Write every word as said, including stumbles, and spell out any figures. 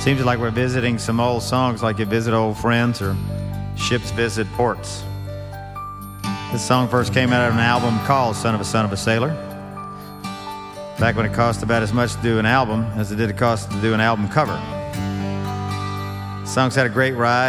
Seems like we're visiting some old songs like You Visit Old Friends or Ships Visit Ports. This song first came out of an album called Son of a Son of a Sailor, back when it cost about as much to do an album as it did it cost to do an album cover. The song's had a great ride.